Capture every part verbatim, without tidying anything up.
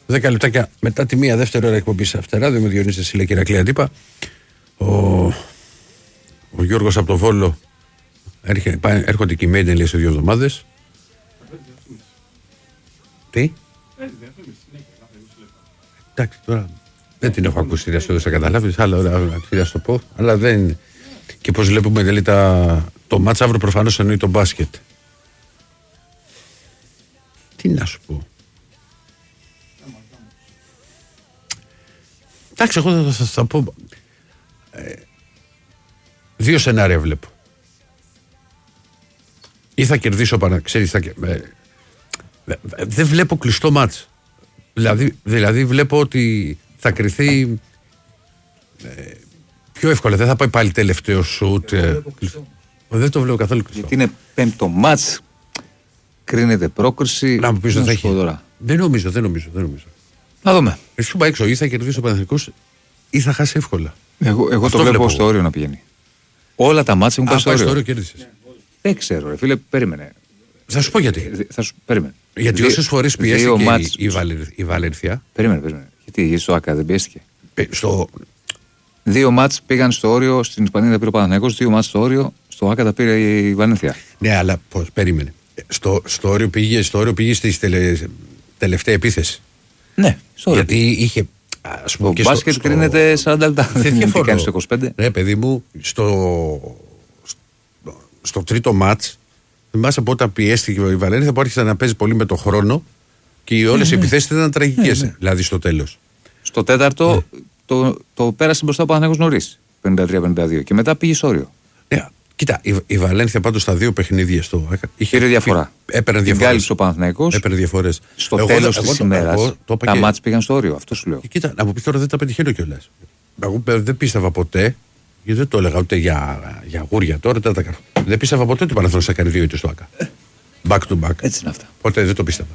δέκα λεπτάκια μετά τη μία δεύτερη ώρα εκπομπής Αυτεράδιο με Διονύση Σίλα και Ηρακλή Αντίπα. Ο, ο Γιώργος από το Βόλο έρχε, έρχονται και οι Μέιντεν λέει σε δύο εβδομάδες. Τι? Εντάξει τώρα δεν την έχω ακούσει να σου καταλάβεις, άλλα ώρα να σου το πω, αλλά δεν. Και πώς βλέπουμε λέει, τα, το μάτς αύριο προφανώς εννοεί το μπάσκετ. Τι να σου πω. Εντάξει, εγώ θα, θα, θα πω. Ε, δύο σενάρια βλέπω. Ή θα κερδίσω πάνω, ξέρεις, θα, ε, δεν βλέπω κλειστό μάτς. Δηλαδή, δηλαδή βλέπω ότι θα κριθεί ε, πιο εύκολα. Δεν θα πάει πάλι τελευταίο σουτ. Ε, δεν το βλέπω καθόλου κλειστό. Γιατί είναι πέμπτο μάτς, κρίνεται πρόκριση. Να μου πεις ότι θα έχει. Τώρα. Δεν νομίζω, δεν νομίζω, δεν νομίζω. Να δούμε. Εσύ σου πάει έξω, ή θα κερδίσει ο Παναθηναϊκός ή θα χάσει εύκολα. Εγώ, εγώ το βλέπω βλέπω στο όριο να πηγαίνει. Όλα τα μάτς έχουν πάει στο όριο. Κέρδισες. Δεν ξέρω, ρε φίλε, περίμενε. Θα σου πω γιατί. Θα σου, περίμενε. Γιατί όσες φορές πιέστηκε μάτς... η, η Βαλένθια. Περίμενε, περίμενε. Γιατί, γιατί στο ΆΚΑ δεν πιέστηκε. Ε, στο... Δύο μάτς πήγαν στο όριο, στην Ισπανία τα πήρε ο Παναθηναϊκός, δύο μάτς στο όριο, στο ΆΚΑ τα πήρε η Βαλένθια. Ναι, αλλά πώς, περίμενε. Στο, στο όριο πήγε, στο όριο πήγε στη τελε, τελευταία επίθεση. Ναι, στο όριο. Γιατί είχε. Ας πούμε, το μπάσκετ στο... κρίνεται σαράντα λεπτά. Δεν διαφωνώ. Τι κάνει στο είκοσι πέντε. Ναι, παιδί μου, στο, στο, στο τρίτο μάτς. Θυμάσαι από όταν πιέστηκε η Βαλένθια που άρχισε να παίζει πολύ με τον χρόνο και όλες οι ναι, επιθέσεις ήταν τραγικές. Ναι, ναι. Δηλαδή στο τέλος. Στο τέταρτο ναι. το, το πέρασε μπροστά ο Παναθηναϊκός νωρίς. πενήντα τρία πενήντα δύο. Και μετά πήγε στο όριο. Ναι, κοίτα, η, η Βαλένθια πάντως στα δύο παιχνίδια στο. Είχε διαφορά. Έπαιρνε διαφορές. Κάλυψε ο Παναθηναϊκός. Έπαιρνε διαφορές. Στο τέλος της ημέρας τα και... μάτς πήγαν στο όριο. Αυτό σου λέω. Και κοίτα, να μου πει τώρα δεν τα πετυχαίνω κιόλας. Εγώ δεν πίστευα ποτέ. Γιατί δεν το έλεγα ούτε για, για γούρια τώρα. Δεν, τα... δεν πίστευα ποτέ ότι ο Παναθηναϊκός θα κάνει δύο ήττες στο ΆΚΑ. Back to back. Έτσι είναι αυτά. Ποτέ δεν το πίστευα.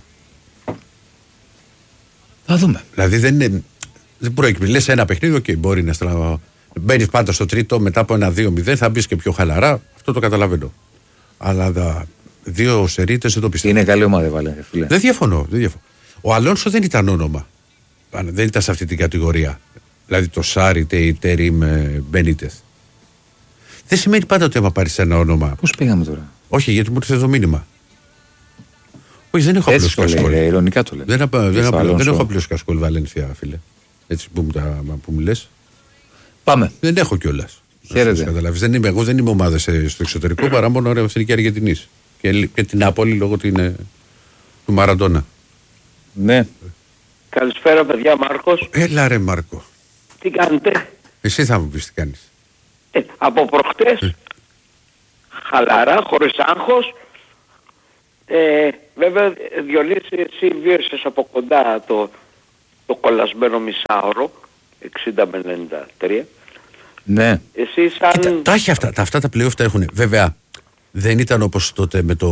Θα δούμε. Δηλαδή δεν είναι. Δεν προέκυψε. Λες ένα παιχνίδι, okay, μπορεί να στραβά. Μπαίνει πάντα στο τρίτο, μετά από ένα δύο μηδέν θα μπει και πιο χαλαρά. Αυτό το καταλαβαίνω. Αλλά δα, δύο σερίτες δεν το πιστεύω. Είναι καλή ομάδα, βάλε, φίλε. Δεν διαφωνώ, δεν διαφωνώ. Ο Αλόνσο δεν ήταν όνομα. Δεν ήταν σε αυτή την κατηγορία. Δηλαδή το Σάρι, η Τερίμ, Μπενίτεθ. Δεν σημαίνει πάντα ότι άμα πάρει ένα όνομα. Πώς πήγαμε τώρα. Όχι, γιατί μου ήρθε το μήνυμα. Όχι, δεν έχω απλώ κασκόλ. Ειρωνικά το λέω. Δεν, δεν, δεν, δεν έχω απλώ κασκόλ Βαλένθια, φίλε. Έτσι που μου, τα, που μου λες. Πάμε. Δεν έχω κιόλας. Χαίρετε. Δεν είμαι, εγώ δεν είμαι ομάδα στο εξωτερικό παρά μόνο Εθνική Αργεντινή. Και, και την Νάπολη λόγω την, του Μαραντόνα. Ναι. Καλησπέρα παιδιά, Μάρκος. Έλα ρε Μάρκο. Τι κάνετε? Εσύ θα μου πεις τι κάνεις. Ε, από προχτές, ε. χαλαρά, χωρίς άγχος. Ε, βέβαια, Διονύση, εσύ βίωσες από κοντά το, το κολλασμένο μισάωρο, εξήντα με ενενήντα τρία. Ναι. Εσύ σαν... Κοίτα, τα έχει αυτά, τα, αυτά τα playoff τα έχουν. Βέβαια, δεν ήταν όπως τότε με το...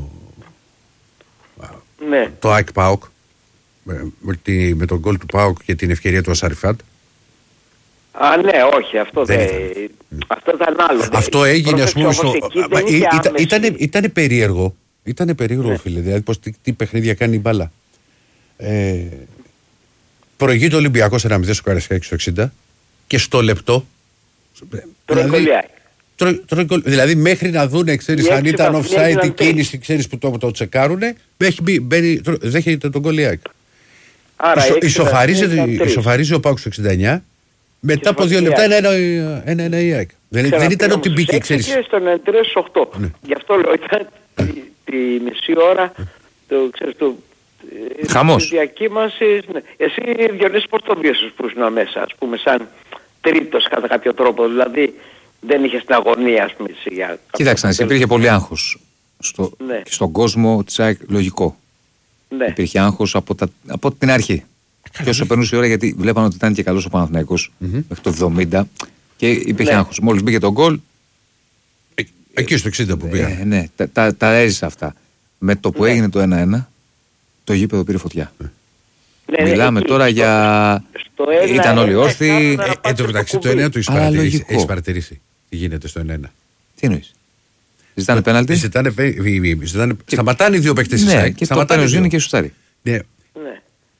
Ναι. Το ΑΕΚ ΠΑΟΚ. Με, με, τη, με τον γκολ του ΠΑΟΚ και την ευκαιρία του Ασαριφάτ. Α, ναι, όχι, αυτό δεν, δεν ήταν. Αυτό ήταν άλλο. Αυτό έγινε, ας πούμε, στο... Ήτανε, ήτανε περίεργο. Ήτανε περίεργο, ναι. Φίλε. Δηλαδή, πώς, τι, τι παιχνίδια κάνει η μπάλα. Ε, προηγείται ο Ολυμπιακός ένα μηδέν στο Καραϊσκάκι στο εξήντα και στο λεπτό. Δηλαδή, τρο, τρο, τρο, δηλαδή, μέχρι να δούνε, ξέρεις, αν ήταν offside η κίνηση, ξέρεις, που το, το τσεκάρουνε, δέχεται τον Κολιάκ. Ισοφαρίζει ο ΠΑΟΚ στο εξήντα εννιά. Μετά από δύο λεπτά ένα ένα η ΑΕΚ. Δεν ήταν ότι μπήκε, ξέρεις. Και στον τρία στους οκτώ. Γι' αυτό λέω, ήταν τη μισή ώρα, το ξέρεις, το... Χαμός. Διακύμανσης. Εσύ, Διονύση, πώς το βίωσες που ήσουν μέσα, ας πούμε, σαν τρίτος κατά κάποιο τρόπο, δηλαδή δεν είχες την αγωνία, ας πούμε. Κοίταξε, να υπήρχε πολύ άγχος στο, ναι. και στον κόσμο της ΑΕΚ, λογικό. Ναι. Υπήρχε άγχος από, τα, από την αρχή. Και όσο περνούσε η ώρα, γιατί βλέπανε ότι ήταν και καλός ο Παναθηναϊκός mm-hmm. μέχρι το εβδομήντα και υπήρχε ναι. άγχος. Μόλις μπήκε τον γκολ. Ε, εκεί στο εξήντα που πήγα. Ε, ναι, τα, τα, τα έζησα αυτά. Με το που ναι. έγινε το ένα ένα, το γήπεδο πήρε φωτιά. Ναι, μιλάμε ναι, τώρα στο, για. Στο ένα, ήταν όλοι όρθιοι. Εν τω μεταξύ το ένα του έχει παρατηρήσει. Τι γίνεται στο ένα ένα. Τι εννοείς? Ζητάνε πέναλτι. Σταματάνε οι δύο παίκτες της ΑΕΚ. Και το πέναλτι είναι και σουτάρι. Ναι.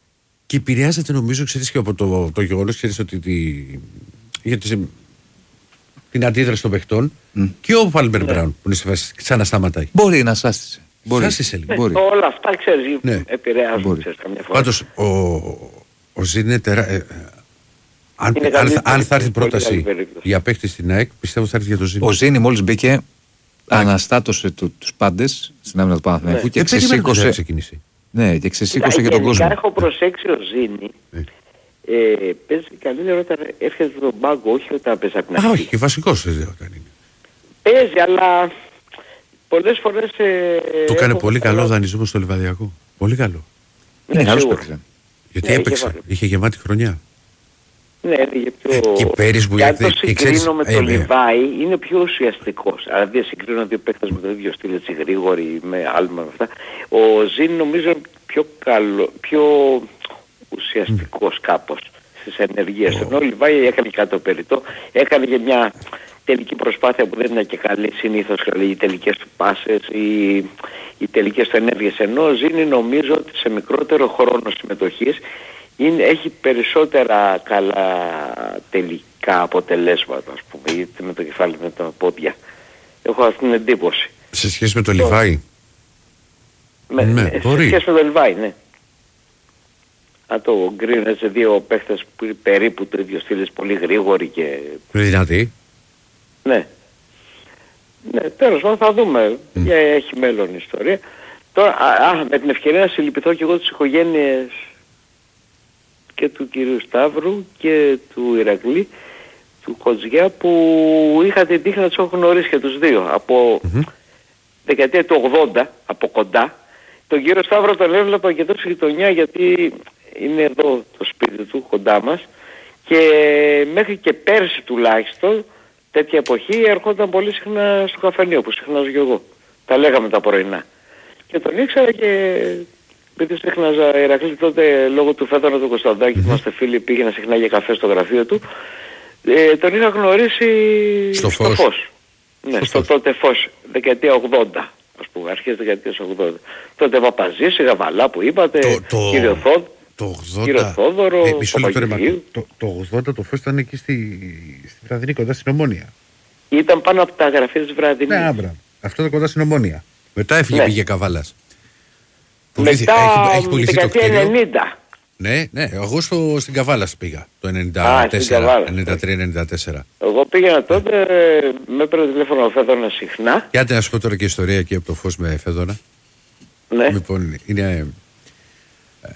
Και επηρεάζεται νομίζω, ξέρεις, και από το, το γεγονός, ξέρεις, ότι τη, για τη, την αντίδραση των παιχτών mm. και ο Πάλμερ Μπράουν που είναι σε φάση ξανασταματάει. Μπορεί να σάστησε. Μπορεί. Σάστησε λίγο. Ναι, μπορεί. Όλα αυτά, ξέρεις, ναι. επηρεάζουν, ξέρεις, καμιά φορά. Πάντως, ο, ο Ζήν είναι τερά... Ε, αν, αν, αν, αν θα έρθει πρόταση για παίχτη στην ΑΕΚ, πιστεύω θα έρθει για το Ζήν. Ο Ζήνη μόλις μπήκε, αναστάτωσε του, τους πάντες στην άμυνα του Παναθηναϊκού ναι. και ξεσήκωσε. Ναι, και ξεσήκωσε και τον κόσμο. Έχω προσέξει ο Ζήνη. Ναι. Ε, παίζει καλύτερα όταν έρχεται στον πάγκο, όχι όταν παίζει από την αρχή. Α, όχι, και βασικός όταν είναι. Παίζει, αλλά πολλές φορές... Ε, του έκανε πολύ καλό δανεισμό στο Λιβαδιακό. Πολύ καλό. Ναι, καλώς παίξε. Γιατί ναι, έπαιξε, είχε, είχε γεμάτη χρονιά. Ναι, έλεγε πιο... Και πέρυσι που... Και αν το συγκρίνω με τον Λιβάη, είναι πιο ουσιαστικός. Αλλά δεν συγκρίνω δύο παίκτες με το ίδιο στυλ, έτσι γρήγοροι, με άλμα, με αυτά. Ο Ζήν νομίζω πιο καλό, πιο ουσιαστικός mm. κάπως στις ενεργείες. Oh. Ενώ ο Λιβάη έκανε κάτι το περιττό, έκανε και μια τελική προσπάθεια που δεν ήταν και καλή, συνήθως καλή, οι τελικές του πάσες, οι, οι τελικές του ενέργειες. Ενώ ο Ζήνη νομίζω ότι σε μικρότερο χρόνο συμμετοχής είναι, έχει περισσότερα καλά τελικά αποτελέσματα, ας πούμε, είτε με το κεφάλι με τα πόδια. Έχω αυτή την εντύπωση. Σε σχέση με το Λιβάη. Με, ναι, σε σχέση με το Λιβάη, ναι. Αν το γκρίνω σε δύο παίχτες που είναι περίπου το ίδιο στήλες, πολύ γρήγοροι και... Δυνατοί. Ναι. Ναι, τέλος πάντων θα δούμε. Mm. Έχει μέλλον η ιστορία. Τώρα, α, α, με την ευκαιρία να συλληπιθώ και εγώ τις οικογένειες και του κυρίου Σταύρου και του Ηρακλή, του Κοτζιά, που είχα την τύχη να τους έχω γνωρίσει και τους δύο από mm-hmm. δεκαετία του ογδόντα, από κοντά. Τον κύριο Σταύρο τον έβλεπα και τόσο γειτονιά, γιατί είναι εδώ το σπίτι του κοντά μας, και μέχρι και πέρσι τουλάχιστον τέτοια εποχή ερχόταν πολύ συχνά στο καφενείο που συχνάζω και εγώ. Τα λέγαμε τα πρωινά. Και τον ήξερα και επειδή συχνάζα Ηρακλή τότε λόγω του Φέδωνα του Κωνσταντάκη, mm-hmm. είμαστε φίλοι, πήγαινα συχνά για καφέ στο γραφείο του, ε, τον είχα γνωρίσει στο, στο φως. φως. Ναι, στο, στο τότε φως, δεκαετία ογδόντα. Ας πούμε, αρχές δεκαετίας ογδόντα. Τότε Παπαζής, η Γαβαλά που είπατε, το, το, κύριο, Θόδ, το ογδόντα, κύριο Θόδωρο, ε, Παπαγγελίου. Το, το ογδόντα το Φως ήταν εκεί στη, στη Βραδινή, κοντά στην Ομόνια. Ήταν πάνω από τα γραφεία της Βραδινής. Ναι, άμπρα. Αυτό το κοντά στην Ομόνια. Μετά έφυγε, ναι. πήγε Καβάλας. Μετά έχει, έχει δεκαετία ενενήντα. Ναι, ναι, εγώ στο, στην Καβάλα πήγα το ενενήντα τέσσερα, ενενήντα τρία ενενήντα τέσσερα. Εγώ πήγαινα τότε, με έπαιρνε τηλέφωνο ο Φέδωνα συχνά. Για να σου πω τώρα και ιστορία εκεί από το Φως με Φέδωνα. Ναι. Λοιπόν, είναι... Ε,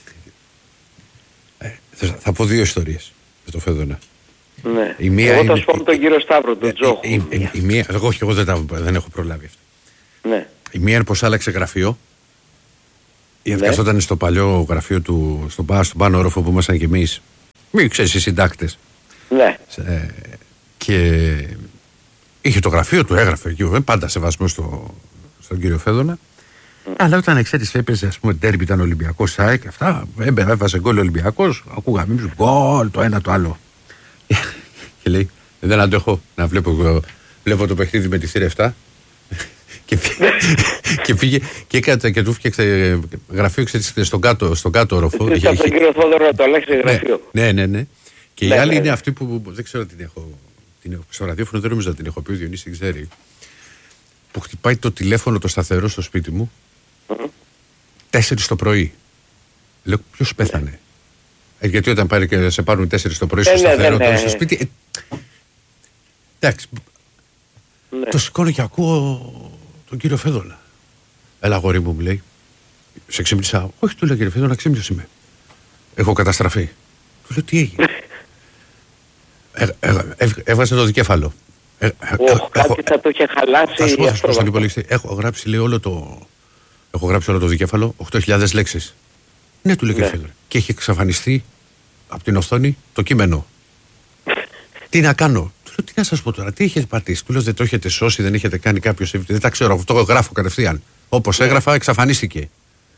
ε, θα, θα πω δύο ιστορίες με το Φέδωνα. Ναι. Η μία εγώ είναι, θα σου πω με τον κύριο Σταύρο, τον Τζόχο. Η, η, η, η μία, εγώ, εγώ δεν, τα, δεν έχω προλάβει αυτό. Ναι. Η μία είναι πως άλλαξε γραφείο. Γιατί ναι. καθόταν στο παλιό γραφείο του, στον, στον πάνω όροφο που ήμασταν κι εμείς. Μην ξέρεις, οι συντάκτες. Ναι. Ε, και είχε το γραφείο του, έγραφε εκεί, πάντα σεβασμό στο, στον κύριο Φέδωνα. Mm. Αλλά όταν ξέρεις, έπαιζε, ας πούμε, τέρμπι, ήταν Ολυμπιακός ΣΑΕΚ, αυτά, έβαζε γκολ Ολυμπιακός, ακούγαμε εμείς γκολ, το ένα το άλλο. Και λέει, δεν αντέχω να βλέπω, βλέπω το παιχνίδι με τη θύρα επτά. Και, και πήγε και έκανε και του φτιάξε γραφείο, ξέρεις, στον κάτω, στον κάτω όροφο. Είχε τον κύριο Θόδωρο να το αλλάξει γραφείο. Ναι, ναι, ναι. Και η άλλη είναι αυτή που δεν ξέρω την έχω. Στο ραδιόφωνο δεν νομίζω να την έχω πει, ο Διονύσης δεν ξέρει. Που χτυπάει το τηλέφωνο το σταθερό στο σπίτι μου τέσσερις το πρωί. Λέω, ποιος πέθανε? Γιατί όταν πάρει και σε πάρουν τέσσερις το πρωί στο σταθερό στο σπίτι. Εντάξει. Το σηκώνω και ακούω τον κύριο Φέδωνα. Έλα, αγόρι μου, μου λέει. Σε ξύπνησα. Όχι, του λέω, κύριε Φέδωνα, ξύπνιος είμαι. Έχω καταστραφεί. Του λέω, τι έγινε? ε, ε, ε, έβγαζε το δικέφαλο. Ε, ε, oh, κάτι έχω, θα το είχε χαλάσει. Θα σου πω, θα σου πω στον υπολογιστή. Έχω γράψει, λέει, όλο το... Έχω γράψει όλο το δικέφαλο, οκτώ χιλιάδες λέξεις. Ναι, του λέω, κύριε Φέδωνα. Και έχει εξαφανιστεί από την οθόνη το κείμενο. Τι να κάνω? Τι να σας πω τώρα, τι έχετε πατήσει? Του λέω, δεν το έχετε σώσει, δεν έχετε κάνει κάποιο. Δεν τα ξέρω, αυτό γράφω κατευθείαν. Όπως έγραφα, εξαφανίστηκε.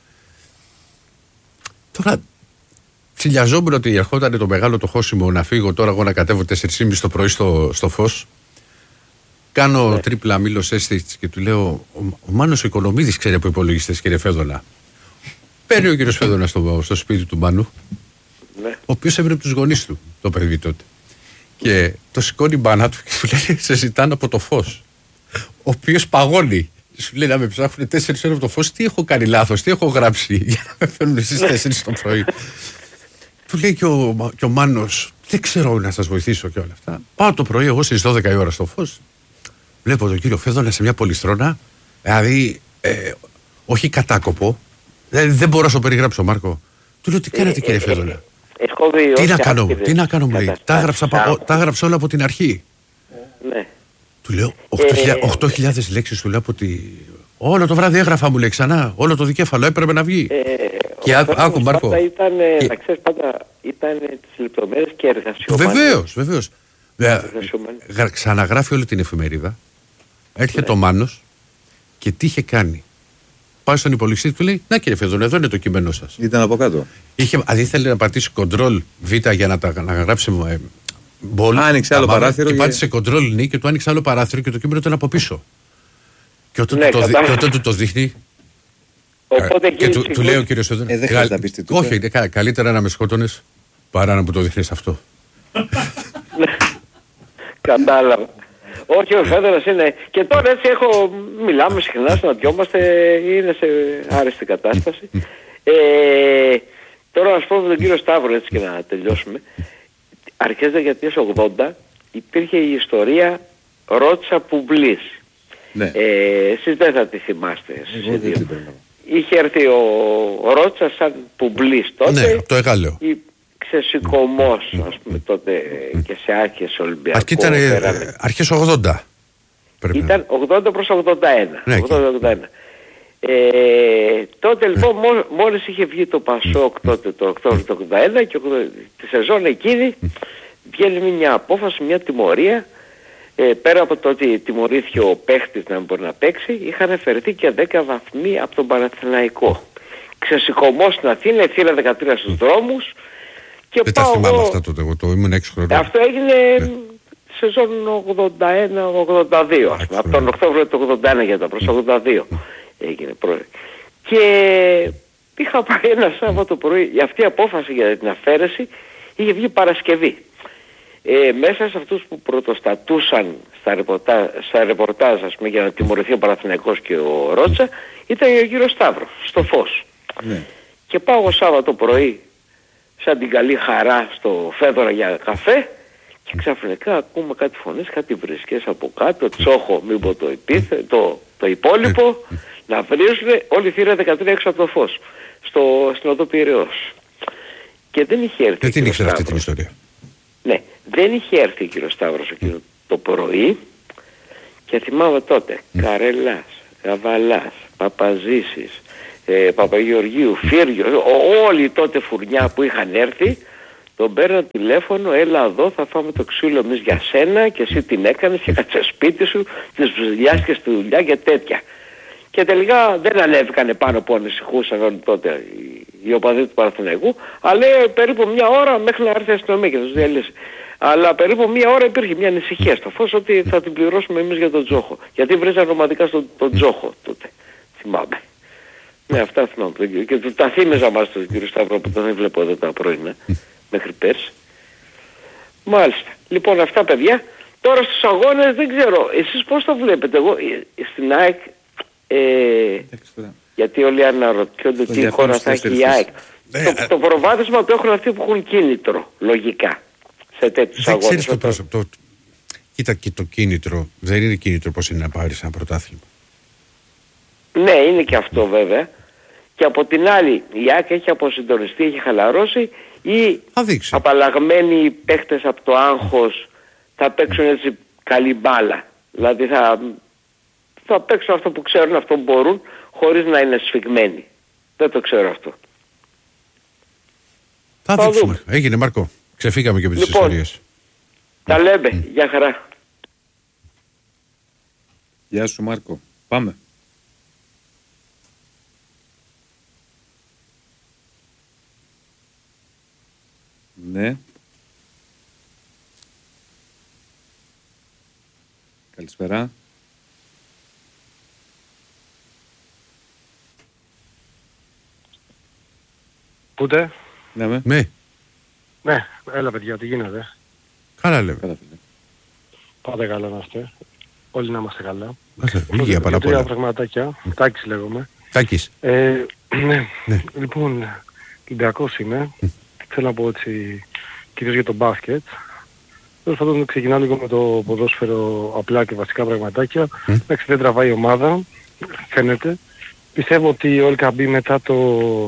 Τώρα, ψιλιαζόμουν ότι ερχόταν το μεγάλο το χώσιμο να φύγω τώρα εγώ να κατέβω τέσσερις και μισή το πρωί στο, στο Φως. Κάνω ναι. τρίπλα μήλος αίσθηση και του λέω, ο, ο Μάνος ο Οικονομίδης ξέρει από υπολογιστές, κύριε Φέδωνα. Παίρνει ο κύριος Φέδωνας στο, στο σπίτι του Μάνου, ναι. ο οποίος έβρε τους γονείς του, το παιδί τότε. Και το σηκώνει η μπάνα του και του λέει: σε ζητάνε από το φως. Ο οποίος παγώνει. Σου λέει: να με ψάχνουν τέσσερις ώρες από το φως. Τι έχω κάνει λάθος, τι έχω γράψει για να με φέρνουν εσείς τέσσερις το πρωί. Του λέει και ο, και ο Μάνος: δεν ξέρω να σας βοηθήσω και όλα αυτά. Πάω το πρωί, εγώ στις δώδεκα η ώρα στο φως. Βλέπω τον κύριο Φέδωνα σε μια πολυστρώνα. Δηλαδή, ε, όχι κατάκοπο. Δεν, δεν μπορώ να σου περιγράψω, Μάρκο. Του λέω: τι κάνετε, κύριε Φέδωνα? Τι να κάνω, τι να κάνω, μου λέει. Τα έγραψα όλα από την αρχή. Ναι. Του λέω: οκτώ χιλιάδες λέξεις, του λέω από τη. Όλο το βράδυ έγραφα, μου λέει ξανά. Όλο το δικέφαλο έπρεπε να βγει. Και άκου, Μάρκο. Ήταν, να ξέρεις, πάντα ήταν τις λεπτομέρειες και εργασιομανίες. Βεβαίως, βεβαίως. Ξαναγράφει όλη την εφημερίδα. Έρχεται ο Μάνος και τι είχε κάνει? Πάει στον υπολογιστή, του λέει: να, κύριε Φέδωνα, εδώ είναι το κείμενό σας. Ήταν από κάτω. Είχε, αν ήθελε να πατήσει κοντρόλ Β για να, τα, να γράψει ε, μπολ. Άνοιξε άλλο παράθυρο. Και για... πάτησε κοντρόλ νι και του άνοιξε άλλο παράθυρο και το κείμενο ήταν από πίσω. Και όταν, ναι, το, δι, και όταν του το δείχνει. Οπότε, και του, του λέει ο κύριος Φέδωνα: ε, δεν χρειάζεται να πεις τι. Όχι, είναι καλύτερα να με σκότωνες παρά να μου το δείχνεις αυτό. Κατάλαβα. Όχι, ο Φέδωνας είναι. Και τώρα έτσι έχω. Μιλάμε συχνά, συναντιόμαστε, είναι σε άρεστη κατάσταση. ε, τώρα να σου πω με τον κύριο Σταύρο, έτσι και να τελειώσουμε. Αρχές δεκαετίας ογδόντα υπήρχε η ιστορία Ρότσα Πουμπλής. Ναι. Ε, εσείς δεν θα τη θυμάστε. Εσείς είχε έρθει ο, ο Ρότσα σαν Πουμπλής τότε. Ναι, το Εγάλεο. Ξεσηκωμός, ας πούμε, τότε και σε άρχες Ολυμπιακό. Αυτή ήταν αρχές ογδόντα. Ήταν ογδόντα προς ογδόντα ένα. Ναι, ογδόντα ογδόντα ένα. Ε, τότε λοιπόν μόλις, μόλις είχε βγει το Πασόκ τότε το Οκτώβριο του ογδόντα ένα και τη σεζόν εκείνη βγαίνει μια απόφαση, μια τιμωρία. Ε, πέρα από το ότι τιμωρήθηκε ο παίχτης να μην μπορεί να παίξει, είχαν αφαιρεθεί και δέκα βαθμοί από τον Παναθηναϊκό. Ξεσηκωμός στην Αθήνα, Θύρα δεκατρία στους δρόμους. Και δεν τα θυμάμαι εγώ... αυτά τότε, εγώ το ήμουν έξι χρόνια. Αυτό έγινε ναι. Σεζόν ογδόντα ένα ογδόντα δύο, ας πούμε, από τον Οκτώβριο του ογδόντα ένα για τα προς ογδόντα δύο έγινε πρώτα. Και είχα πάει ένα Σάββατο πρωί, αυτή η απόφαση για την αφαίρεση είχε βγει Παρασκευή. Ε, μέσα σε αυτούς που πρωτοστατούσαν στα ρεπορτάζ, στα ρεπορτάζ ας πούμε, για να τιμωρηθεί ο Παναθηναϊκός και ο Ρότσα ήταν ο κύριος Σταύρος, στο Φως. Ναι. Και πάω εγώ Σάββατο πρωί σαν την καλή χαρά στο Φέδωνα για καφέ και ξαφνικά ακούμε κάτι φωνές, κάτι βρισκές από κάτω, Τσόχο, μην πω το, επίθε, το, το υπόλοιπο, να βρίζουν όλη η Θύρα δεκατρία έξω από το Φως, στο, στην οδό Πειραιώς. Και δεν είχε έρθει. Δεν την ήξερα αυτή την ιστορία. Ναι, δεν είχε έρθει ο κύριος Σταύρος εκείνο το πρωί και θυμάμαι τότε mm. Καρελάς, Γαβαλάς, Παπαζήσης, ε, Παπαγεωργίου, Φίριος, όλοι τότε φουρνιά που είχαν έρθει, τον παίρνω τηλέφωνο, έλα εδώ, θα φάμε το ξύλο εμείς για σένα και εσύ την έκανες και κάτσε σπίτι σου, τις δουλειάς στη δουλειά και τέτοια. Και τελικά δεν ανέβηκαν πάνω που ανησυχούσαν όλοι τότε οι, οι οπαδοί του Παναθηναϊκού, αλλά περίπου μια ώρα μέχρι να έρθει η αστυνομία και τους διαλύσει. Αλλά περίπου μια ώρα υπήρχε μια ανησυχία στο Φως ότι θα την πληρώσουμε εμείς για τον Τζόχο. Γιατί βρίζαν ομαδικά στον τον Τζόχο τότε, θυμάμαι. Ναι, αυτά θυμάμαι. Και του τα θύμιζα μας τον κύριο Σταύρο που δεν βλέπω εδώ τα πρωινά, μέχρι πέρσι. Μάλιστα. Λοιπόν, αυτά παιδιά. Τώρα στους αγώνες δεν ξέρω, εσείς πώς το βλέπετε? Εγώ στην ΑΕΚ, ε, γιατί όλοι αναρωτιόνται τι χώρα θα έχει η ΑΕΚ. Το, το προβάδισμα το έχουν αυτοί που έχουν κίνητρο, λογικά, σε τέτοιους δεν αγώνες. Το πρόσωπο, το, κοίτα και το κίνητρο, δεν είναι κίνητρο πώς είναι να πάρεις ένα πρωτάθλημα. Ναι, είναι και αυτό βέβαια. Και από την άλλη η ΑΕΚ έχει αποσυντονιστεί, έχει χαλαρώσει ή απαλλαγμένοι παίχτες από το άγχος θα παίξουν έτσι καλή μπάλα. Δηλαδή θα, θα παίξουν αυτό που ξέρουν, αυτό που μπορούν, χωρίς να είναι σφιγμένοι. Δεν το ξέρω αυτό. Θα, θα δείξουμε. Δούμε. Έγινε Μάρκο. Ξεφύγαμε και από τις λοιπόν, ιστορίες. Τα λέμε. Mm. Γεια χαρά. Γεια σου Μάρκο. Πάμε. Ναι. Καλησπέρα. Ακούτε? Ναι, με. Ναι. Ναι, έλα παιδιά, τι γίνεται? Καλά λέμε. Καλά, φίλε. Πάτε καλά να είστε. Όλοι να είμαστε καλά. Υγεία πάρα Τρία πολλά. πραγματάκια. Τάκης λέγομαι. Τάκης. Ε, ναι. Ναι. Λοιπόν, Ολυμπιακός είμαι. Θέλω να πω έτσι κυρίως για το μπάσκετ. Τέλος πάντων ξεκινάω λίγο με το ποδόσφαιρο απλά και βασικά πραγματάκια. Εντάξει, δεν τραβάει η ομάδα, φαίνεται. Πιστεύω ότι ο Ελκαμπή μετά το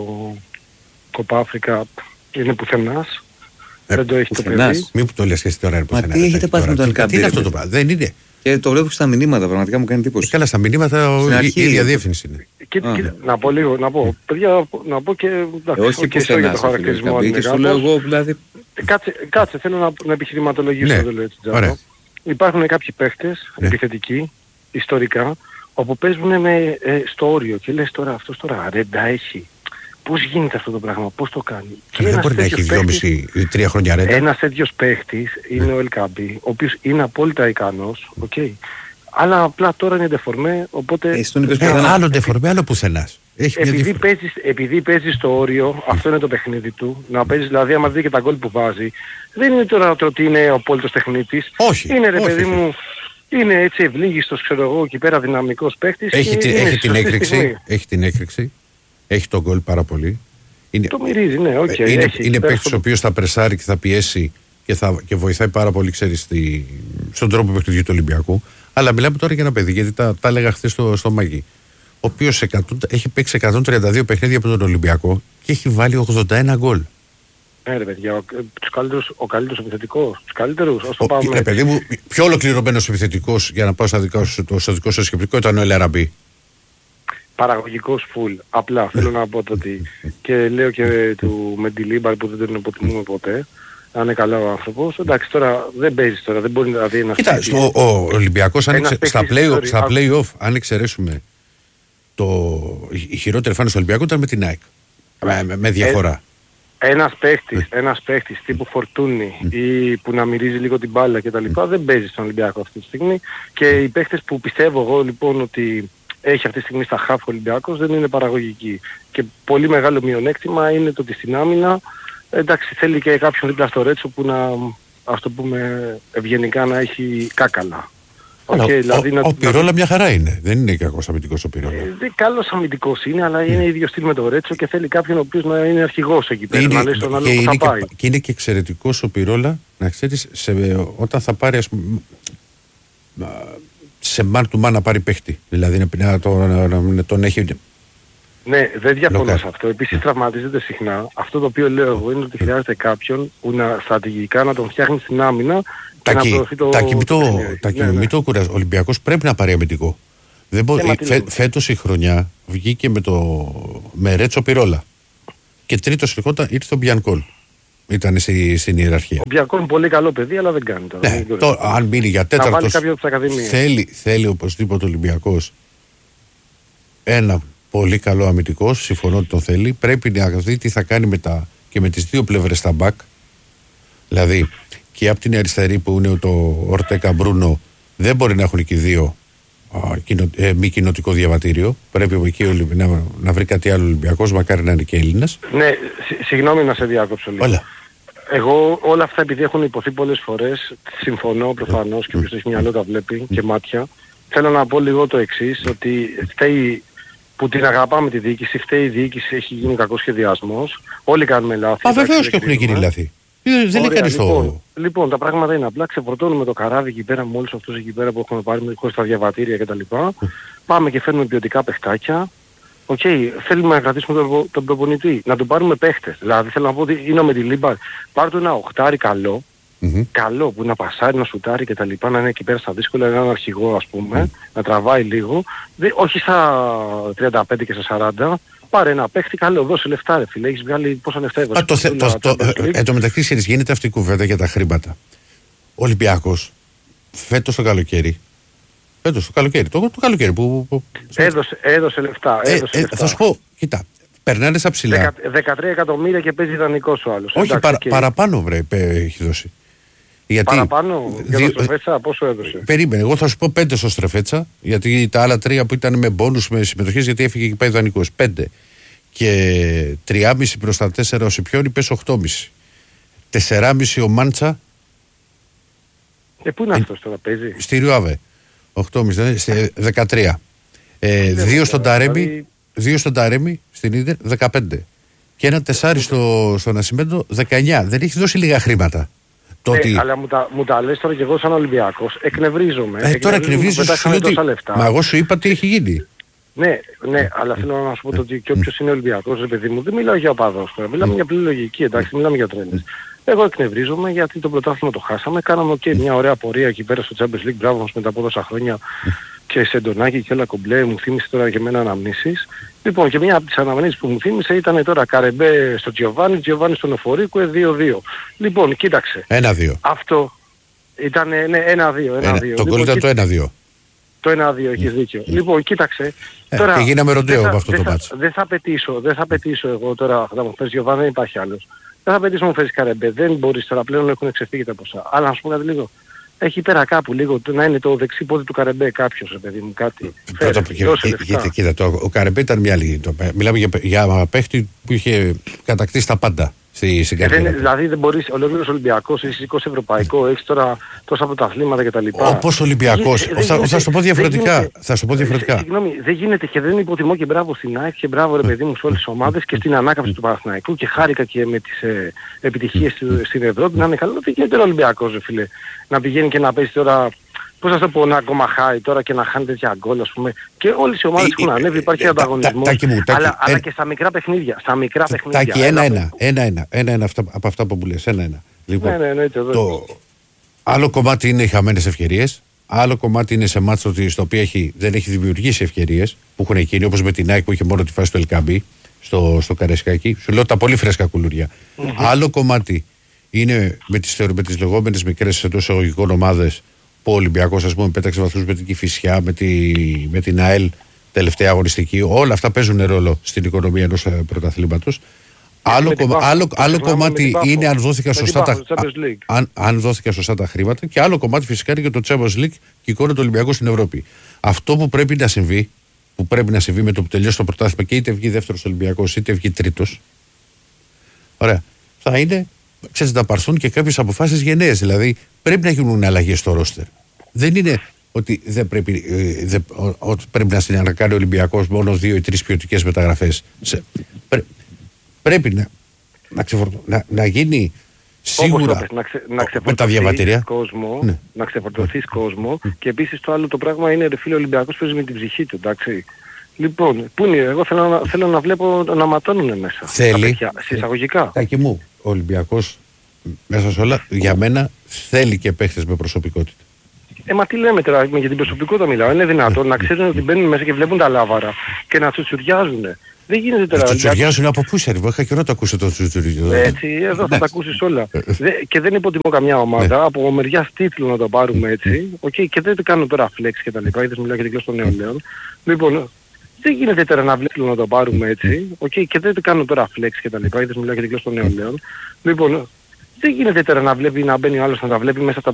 Κοπα Αφρικα είναι πουθενάς. Ε, δεν το έχει το πουθενάς. παιδί. Μην που το λες και εσύ τώρα. Μα πουθενά, τι ρε, έχετε Τάκη, πάθει τώρα. με τον Τι- Ελκαμπή, Τι είναι ρε, αυτό το παιδί. πράγμα. Δεν είναι. Και το βλέπω και στα μηνύματα, πραγματικά μου κάνει εντύπωση. Καλά, στα μηνύματα Στην η αρχή- η ίδια διεύθυνση είναι. Και, Α. και, να πω λίγο, να πω, παιδιά, να πω και... εντάξει, Ε, όχι οκ, sorry για πουθενά το σε φίλε χαρακτηρισμό, Ελκαμπή είναι και σου λέω κάπως. εγώ δηλαδή. Ε, Κάτσε, κάτσε, θέλω να, να επιχειρηματολογήσω, Ναι, δεν το λέω έτσι. Τζάμπα. ωραία. Υπάρχουν κάποιοι παίχτες, Ναι. επιθετικοί, ιστορικά, όπου παίζουν με, ε, στο όριο και λες τώρα αυτός τώρα ρέντα έχει. Πώς γίνεται αυτό το πράγμα, πώς το κάνει. Και Δεν ένας μπορεί να έχει τέτοιος παίχτης- δυόμιση ή τρία χρόνια ρέντα. ένας τέτοιος παίχτης είναι ο Ελκαμπή, ο οποίος είναι απόλυτα ικανός, οκ. Αλλά απλά τώρα είναι ντεφορμέ, οπότε... Ε, στον είπες Ε, πουθενά. Άλλο ντεφορμέ, άλλο πουθενάς. Έχει μια Επειδή διαφορά. παίζεις, επειδή παίζεις στο όριο, αυτό είναι το παιχνίδι του, να παίζεις δηλαδή άμα δει και τα γκολ που βάζει, δεν είναι τώρα το ότι είναι ο απόλυτος τεχνίτης. Όχι, Είναι ρε όχι, παιδί όχι. μου, είναι έτσι ευλίγιστος, ξέρω εγώ, εκεί πέρα δυναμικός παίχτης. Έχει, και τη- είναι έχει στη την σωστή έκρηξη. στιγμή. Έχει την έκρηξη. Έχει τον γκολ πάρα πολύ. Είναι, Το μυρίζει, ναι, οκ. ε, είναι, έχει. είναι Πέρα παίκτης ο στο- οποίος θα πρεσάρει και θα πιέσει και, θα, και βοηθάει πάρα πολύ, ξέρεις, στη, στον τρόπο παιχνιδιού του Ολυμπιακού. Αλλά μιλάμε τώρα για ένα παιδί, γιατί τα, τα έλεγα χθες στο, στο Μαγί. Ο οποίος έχει παίξει εκατόν τριάντα δύο παιχνίδια από τον Ολυμπιακό και έχει βάλει ογδόντα ένα γκολ. Ναι ρε παιδιά, ο, τους καλύτερους, ο καλύτερος επιθετικός, τους καλύτερους, όσο Ο, πάμε... ρε παιδί μου, πιο ολοκληρωμένος επιθετικός, για να πάω στα δικά σου, το, στο δικό σου σκεπτικό, ήταν ο Ελαραμπή. Παραγωγικός full. Απλά θέλω να πω το ότι και λέω και του Μεντιλίμπαρ που δεν τον υποτιμούμε ποτέ. Αν είναι καλά ο άνθρωπος. Εντάξει τώρα δεν παίζει τώρα, δεν μπορεί δηλαδή να... Κοίτα, φύγει. ο, ο Ολυμπιακός Ένας άνοιξε, στα, παίκτης play, ιστορι- στα α- play-off, αν εξαιρέσουμε το, η χειρότερη εμφάνιση του Ολυμπιακού ήταν με την ΑΕΚ. Με, με, με διαφορά. Ένας παίχτης, ένας παίχτης τύπου Φορτούνη ή που να μυρίζει λίγο την μπάλα κτλ. Δεν παίζει στον Ολυμπιακό αυτή τη στιγμή. Και οι παίχτες που πιστεύω εγώ λοιπόν ότι έχει αυτή τη στιγμή στα χαφ ο Ολυμπιακός δεν είναι παραγωγικοί. Και πολύ μεγάλο μειονέκτημα είναι το ότι στην άμυνα εντάξει θέλει και κάποιον δίπλα στο Ρέτσο που να, ας το πούμε ευγενικά, να έχει κάκαλα. Αλλά Okay, ο, δηλαδή ο, να- ο Πυρόλα να- μια χαρά είναι. Δεν είναι κακός αμυντικός ο Πυρόλα. Ε, δεν- καλός αμυντικός είναι, αλλά είναι ίδιο στυλ με το Ρέτσο και θέλει κάποιον ο οποίος να είναι αρχηγός εκεί πέρα, να λέει στον άλλο και που είναι θα και, πάει. και είναι και εξαιρετικός ο Πυρόλα, να ξέρεις, σε, όταν θα πάρει, ας πούμε, σε man to man να πάρει παίχτη. Δηλαδή να, να, το, να, να τον έχει... Ναι, δεν διαφωνώ Λοκάρι. σε αυτό. Επίσης τραυματίζεται συχνά. Αυτό το οποίο λέω εγώ είναι ότι χρειάζεται κάποιον που να στρατηγικά να τον φτιάχνει στην άμυνα και να Τάκη, προωθεί το... Τάκη, μην το, παιχνίδι. Τάκη, Ναι, ναι. μην το κουράζει. Ο Ολυμπιακός πρέπει να πάρει αμυντικό. Δεν μπορεί, Ναι, μα τι φε, λέμε. φέτος η χρονιά βγήκε με, το, με Ρέτσο Πυρόλα. Και τρίτος ερχόταν, ήρθε ο Μπιανκόλ. Ήταν στη, στην ιεραρχία. Ο Μπιακό είναι πολύ καλό παιδί, αλλά δεν κάνει τώρα. Ναι, Δεν τώρα, μπορεί. αν μείνει για Να βάλει τέταρτος, κάποιο από τις ακαδημίες. θέλει, θέλει οπωσδήποτε ο Ολυμπιακός ένα πολύ καλό αμυντικό, συμφωνώ ότι τον θέλει. Πρέπει να δει τι θα κάνει με τα, και με τις δύο πλευρές στα μπακ. Δηλαδή και από την αριστερή που είναι το Ορτέκα Μπρούνο, δεν μπορεί να έχουν και οι δύο α, κοινο, ε, μη κοινοτικό διαβατήριο. Πρέπει εκεί ο, να, να βρει κάτι άλλο Ολυμπιακός, μακάρι να είναι και Έλληνας. Ναι, συ- συγγνώμη να σε διάκοψω λίγο. Όλα. Εγώ όλα αυτά επειδή έχουν υποθεί πολλές φορές, συμφωνώ προφανώς και όποιος έχει μυαλό τα βλέπει και μάτια. Θέλω να πω λίγο το εξής, ότι φταίει που την αγαπάμε τη διοίκηση, φταίει η διοίκηση, έχει γίνει κακός σχεδιασμός. Όλοι κάνουμε λάθη. Α, εντάξει, βεβαίως και δεν έχουν γίνει κρίνουμε. λάθη. Ε, Δεν είναι Ωραία, κανείς το. λοιπόν, λοιπόν, τα πράγματα είναι απλά. Ξεφορτώνουμε το καράβι εκεί πέρα με όλους αυτούς εκεί πέρα που έχουμε πάρει χωρίς τα διαβατήρια κτλ. Πάμε και φέρνουμε ποιοτικά παιχτάκια. Οκ, θέλουμε να κρατήσουμε τον, προπο- τον προπονητή, να τον πάρουμε παίχτες. Δηλαδή θέλω να πω ότι είναι ο Μεντιλίμπαρ. Πάρ' του ένα οχτάρι καλό, Μμμ. καλό που να πασάρει, να σουτάρει και τα λοιπά, να είναι εκεί πέρα στα δύσκολα, να είναι αρχηγό ας πούμε, να τραβάει λίγο. Δε, όχι στα τριάντα πέντε και στα σαράντα. Πάρε ένα παίχτη καλό, δώσε λεφτά ρε φίλε, έχεις βγάλει πόσα λεφτά έβαλες. Α, το, θε- το, το, ε, ε, εν τω μεταξύ, ξέρεις, γίνεται αυτή η κουβέντα για τα χρήματα. Ο Ολυμπιακός φέτος το καλοκαίρι. Φέτος το καλοκαίρι. Το, το καλοκαίρι που. που Έδωσε, έδωσε λεφτά, ε, έδωσε ε, λεφτά. θα σου πω, κοίτα, περνάνε στα ψηλά. Δεκα- δεκατρία εκατομμύρια και παίζει δανεικός ο άλλος. Όχι, Εντάξει, παρα, και παραπάνω βρε, πε, έχει δώσει. Γιατί, παραπάνω για δι- το Στρεφέτσα πόσο έδωσε. Περίμενε, εγώ θα σου πω πέντε στο Στρεφέτσα, γιατί τα άλλα τρία που ήταν με μπόνους, με συμμετοχές, γιατί έφυγε και πάει δανεικός. Πέντε. Και τρία κόμμα πέντε προς τα τέσσερα ο Σιπιόνι πες οκτώ κόμμα πέντε. τέσσερα κόμμα πέντε ο Μάντσα. Ε, πού είναι αυτός τώρα, παίζει? Στη Ριουάβε. οκτώ κόμμα πέντε, δεκατρία. Ε, δύο στον Ταρέμι, δύο στον Ταρέμι, στην Ίντερ, δεκαπέντε. Και ένα τεσάρι στο, στο Νασιμέντο, δεκαεννιά. Δεν έχει δώσει λίγα χρήματα. Ε, ότι... Αλλά μου τα, μου τα λες τώρα και εγώ σαν Ολυμπιακός. Εκνευρίζομαι. Ε, τώρα εκνευρίζομαι. Ότι... Μα εγώ σου είπα τι έχει γίνει. Ναι, ναι, αλλά θέλω να σου πω ότι και όποιος είναι Ολυμπιακός, ρε παιδί μου, δεν μιλάω για οπαδός τώρα. Μιλάμε για πλήρη λογική, εντάξει, μιλάμε για τρέλες. Εγώ εκνευρίζομαι γιατί το πρωτάθλημα το χάσαμε. Κάναμε και μια ωραία πορεία εκεί πέρα στο Champions League. Μπράβο μας μετά από τόσα χρόνια και σε εντονάκι και όλα κομπλέ. Μου θύμισε τώρα και εμένα αναμνήσεις. Λοιπόν, και μια από τις αναμνήσεις που μου θύμισε ήταν τώρα Καρεμπέ στο Τζιοβάνι, Τζιοβάνι στον Εφορίκο, δύο δύο. Λοιπόν, κοίταξε. ένα δύο. Αυτό ήταν, ναι, ένα δύο. Το λοιπόν, γκολ ήταν το ένα δύο. Το ένα δύο, έχεις δίκιο. Mm. Λοιπόν, κοίταξε. Ε, τώρα, και γίναμε ροντέο από αυτό δε το θα, μάτσο. Δεν θα πετήσω, δεν θα πετήσω εγώ τώρα, θα μου φέρεις Γιωβάν, δεν υπάρχει άλλος. Δεν θα πετήσω μου φέρεις Καρεμπέ, δεν μπορείς τώρα πλέον έχουν ξεφύγει τα ποσά. Αλλά να σου πω κάτι λίγο. Έχει πέρα κάπου λίγο να είναι το δεξί πόδι του Καρεμπέ κάποιος, ρε παιδί μου, κάτι. Πρώτα, κοίτα, κοίτα, το, ο Καρεμπέ ήταν μια άλλη. Το, μιλάμε για, για παίχτη που είχε κατακτήσει τα πάντα. Στη, στην ε, δεν, δηλαδή δεν μπορείς, ολόκληρος Ολυμπιακός, έχεις σηκώσει ευρωπαϊκό, έχεις τώρα τόσα πρωταθλήματα κτλ. Όπως Ολυμπιακός, θα, θα, θα σου το πω διαφορετικά. Γίνεται, θα σου πω διαφορετικά. Συγγνώμη, δεν γίνεται και δεν υποτιμώ και μπράβο στην ΑΕΚ και μπράβο ρε παιδί μου σε όλες τις ομάδες και στην ανάκαμψη του Παναθηναϊκού και χάρηκα και με τις ε, επιτυχίες στην Ευρώπη να είναι καλό. Δεν γίνεται ο Ολυμπιακός, ρε φίλε, να πηγαίνει και να παίζει τώρα. Πώς θα το πω, να ακόμα χάει τώρα και να χάνει τέτοια γκολ, ας πούμε. Και όλες οι ομάδες που έχουν ανέβει, υπάρχει ανταγωνισμός. Αλλά, αλλά και στα μικρά παιχνίδια. Στα μικρά παιχνίδια. Τάκη, ένα-ένα. Ένα-ένα. Ένα-ένα από αυτά που μου λες. Ένα-ένα. Λοιπόν, ναι, ναι, ναι, το άλλο κομμάτι είναι οι χαμένες ευκαιρίες. Άλλο κομμάτι είναι σε μάτς στο οποίο έχει, δεν έχει δημιουργήσει ευκαιρίες που έχουν εκείνοι, όπως με την ΑΕΚ που είχε μόνο τη φάση του Ελκαμπή στο, στο Καρεσκάκι. Σου λέω τα πολύ φρέσκα κουλούρια. Mm-hmm. Άλλο κομμάτι είναι με τις, με τις λεγόμενες μικρές εντός εισαγωγικών ομάδες. Που ο Ολυμπιακός, ας πούμε, πέταξε βαθμούς με την Κηφισιά, με, τη, με την ΑΕΛ τελευταία αγωνιστική. Όλα αυτά παίζουν ρόλο στην οικονομία ενός πρωταθλήματος. Άλλο, κομμα, άλλο, άλλο κομμάτι είναι αν δόθηκαν, σωστά τα, αν, αν δόθηκαν σωστά τα χρήματα και άλλο κομμάτι φυσικά είναι και το Champions League και η εικόνα του Ολυμπιακού στην Ευρώπη. Αυτό που πρέπει να συμβεί, που πρέπει να συμβεί με το που τελειώσει το πρωτάθλημα και είτε βγει δεύτερος Ολυμπιακός είτε βγει τρίτος, ωραία, θα είναι, ξέρετε, να πάρθουν και κάποιες αποφάσεις γενναίες. Δηλαδή πρέπει να γίνουν αλλαγές στο ρόστερ. Δεν είναι ότι δεν πρέπει, ε, δε, ο, ότι πρέπει να συνεργάσει ο Ολυμπιακός μόνο δύο ή τρεις ποιοτικές μεταγραφές. Σε, πρέ, πρέπει να, να, ξεφορτω, να, να γίνει σίγουρα πες, να, ξε, να με τα διαβατήρια. Κόσμο, ναι. Να ξεφορτωθείς κόσμο mm. και επίσης το άλλο το πράγμα είναι ρε φίλε ο Ολυμπιακός παίζει με την ψυχή του, εντάξει. Λοιπόν, πού είναι, εγώ θέλω να, θέλω να βλέπω να ματώνουν μέσα. Θέλει. Συσσαγωγικά. Τάκη μου, ο Ολυμπιακός μέσα σε όλα για μένα θέλει και παίχτες με προσωπικότητα. Ε, μα τι λέμε τώρα, για την προσωπικότητα μιλάω. Είναι δυνατόν να ξέρουν ότι μπαίνουν μέσα και βλέπουν τα λάβαρα και να τσουτσουριάζουν. Δεν γίνεται τώρα. Τσουτσουριάζουν από πού σε είχα καιρό να το ακούσω το τσουτσουριάζουν. Έτσι, εδώ θα τα ακούσεις όλα. Και δεν υποτιμώ καμιά ομάδα. Από μεριάς τίτλου να το πάρουμε έτσι. Okay, και δεν το κάνω τώρα flex και τα λοιπά. Είδες μιλάω για την γλώσσα των νεολαίων. Λοιπόν, δεν γίνεται τώρα να βλέπουμε να το πάρουμε έτσι. Okay, και δεν το κάνω τώρα flex και τα λοιπά. Είδες μιλάω για την γλώσσα των νεολαίων. Λοιπόν, δεν γίνεται τώρα να βλέπει να μπαίνει ο άλλος να τα βλέπει μέσα στα